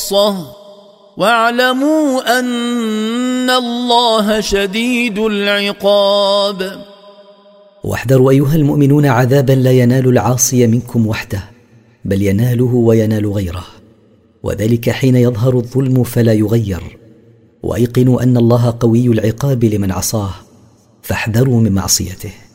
خاصة واعلموا أن الله شديد العقاب. واحذروا أيها المؤمنون عذابا لا ينال العاصي منكم وحده، بل يناله وينال غيره، وذلك حين يظهر الظلم فلا يغير. وأيقنوا أن الله قوي العقاب لمن عصاه، فاحذروا من معصيته.